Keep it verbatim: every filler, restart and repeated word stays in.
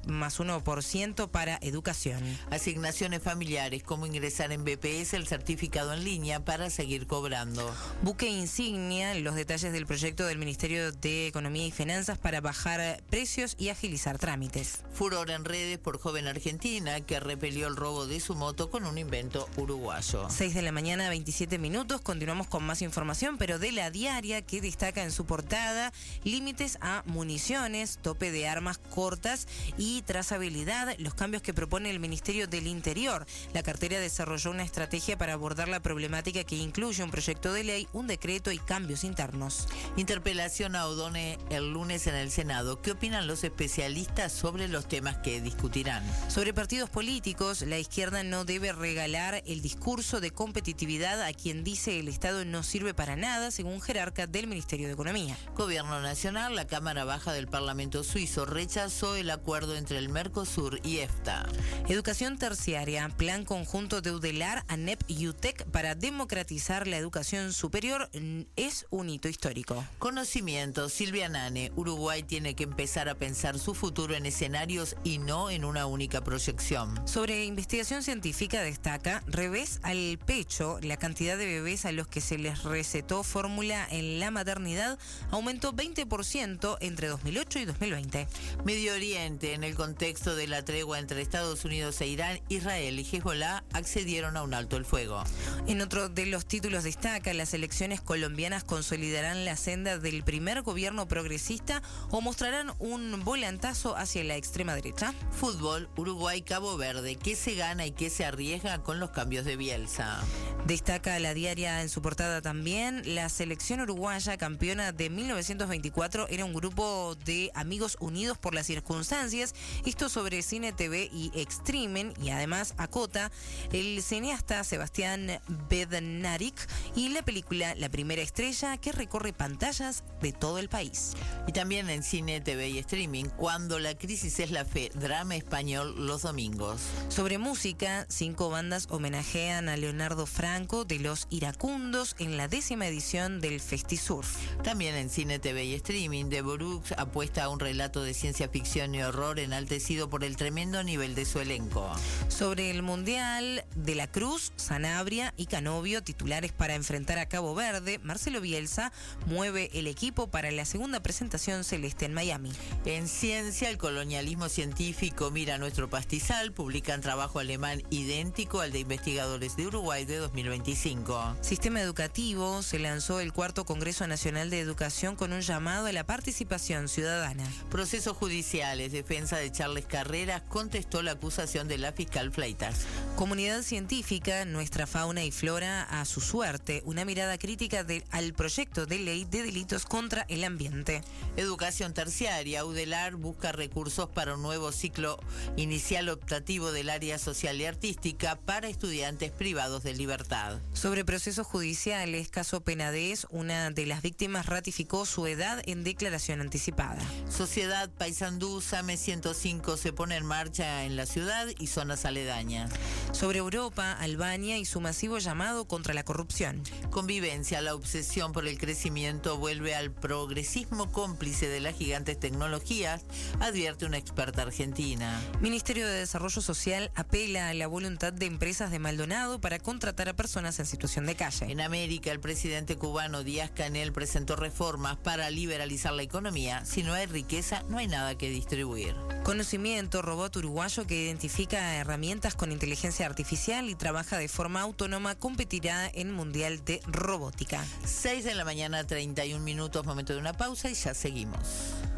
más uno por ciento para educación. Asignaciones familiares, cómo ingresar en B P S el certificado en línea para seguir cobrando. Buque insignia, los detalles del proyecto del Ministerio de Economía y Finanzas para bajar precios y agilizar trámites. Furor en redes por joven argentina que repelió el robo de su moto con un invento uruguayo. seis de la mañana, veintisiete minutos. Continuamos con más información, pero de la diaria, que destaca en su portada límites a municiones, tope de armas cortas y trazabilidad, los cambios que propone el Ministerio del Interior. La cartera desarrolló una estrategia para abordar la problemática que incluye un proyecto de ley, un decreto y cambios internos. Interpelación a Odone el lunes en el Senado. ¿Qué opinan los especialistas sobre los temas que discutirán? Sobre partidos políticos, la izquierda no debe regalar el discurso de competitividad a quien dice el Estado no sirve para nada, según jerarca del Ministerio de Economía. Gobierno Nacional, la Cámara Baja del Parlamento suizo rechazó el acuerdo entre el Mercosur y EFTA. Educación terciaria, plan conjunto de UDELAR, ANEP y UTEC para democratizar la educación superior es un hito histórico. Conocimiento, Silvia Nane, Uruguay tiene que empezar a pensar su futuro en escenarios y no en una única proyección. Sobre investigación científica destaca, revés al pecho, la cantidad de bebés a los que se les recetó fórmula en la maternidad aumentó veinte por ciento entre dos mil ocho y dos mil veinte. Medio Oriente, en el contexto de la tregua entre Estados Unidos e Irán, Israel y Hezbollah accedieron a un alto el fuego. En otro de los títulos destaca, las elecciones colombianas consolidarán la senda del primer gobierno progresista o mostrarán un volantazo hacia la extrema derecha. Fútbol, Uruguay-Cabo Verde, ¿qué se gana y qué se arriesga con los cambios de Bielsa? Destaca la diaria en su portada también, la selección uruguaya campeona de mil novecientos veinticuatro era un grupo de amigos unidos por las circunstancias, esto sobre cine, T V y streaming, y además acota el cineasta Sebastián Bednarik y la película La Primera Estrella, que recorre pantallas de todo el país. Y también en cine, T V y streaming, Cuando la crisis es la fe, drama español los domingos. Sobre música, cinco bandas homenajean a Leonardo Franco de Los Iracundos en la décima edición del FestiSurf. También en cine, T V y streaming, The Brooks apuesta a un relato de ciencia ficción y horror enaltecido por el tremendo nivel de su elenco. Sobre el Mundial, De la Cruz, Sanabria y Canovio, titulares para enfrentar a Cabo Verde, Marcelo Bielsa mueve el equipo para la segunda presentación celeste en Miami. En ciencia, el colonialismo científico mira nuestro pastizal, publican trabajo alemán idéntico al de investigadores de Uruguay de dos mil veinticinco. Sistema educativo, se lanzó el cuarto Congreso Nacional de Educación con un llamado a la participación ciudadana. Procesos judiciales, defensa de Charles Carreras contestó la acusación de la fiscal Fleitas. Comunidad científica, nuestra fauna y flora a su suerte, una mirada crítica de, al proyecto de ley de delitos contra el ambiente. Educación terciaria, UDELAR busca recursos para un nuevo ciclo inicial optativo del área social y artística para estudiantes privados de libertad. Sobre procesos judiciales, caso Penades, una de las víctimas ratificó su edad en declaración anticipada. Sociedad Paysandú, SAME ciento cinco se pone en marcha en la ciudad y zonas aledañas. Sobre Europa, Albania y su masivo llamado contra la corrupción. Convivencia, la obsesión por el crecimiento vuelve al progresismo cómplice de las gigantes tecnologías, advierte una experta argentina. Ministerio de Desarrollo Social apela a la voluntad de empresas de Maldonado para contratar a personas en situación de calle. En América, el presidente cubano Díaz-Canel presentó reformas para liberalizar la economía. Si no hay riqueza, no hay nada que distribuir. Conocimiento, robot uruguayo que identifica herramientas con inteligencia artificial y trabaja de forma autónoma, competirá en Mundial de Robótica. seis de la mañana, treinta y un minutos, momento de una pausa y ya seguimos.